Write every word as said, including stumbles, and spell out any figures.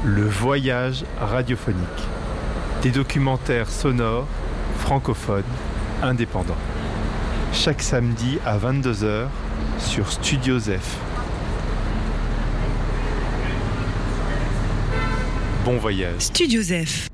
Le voyage radiophonique. Des documentaires sonores, francophones, indépendants. Chaque samedi à vingt-deux heures sur Studio Zef. Bon voyage. Studio Zef.